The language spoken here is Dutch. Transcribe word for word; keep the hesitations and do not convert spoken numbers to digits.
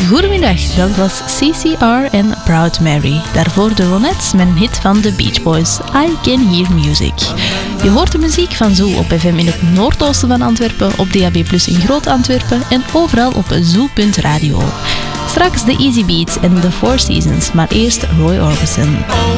Goedemiddag, dat was C C R en Proud Mary. Daarvoor de Ronettes met een hit van The Beach Boys, I Can Hear Music. Je hoort de muziek van Zoo op F M in het noordoosten van Antwerpen, op D A B plus, in Groot-Antwerpen en overal op zoo punt radio. Straks de Easy Beats en The Four Seasons, maar eerst Roy Orbison.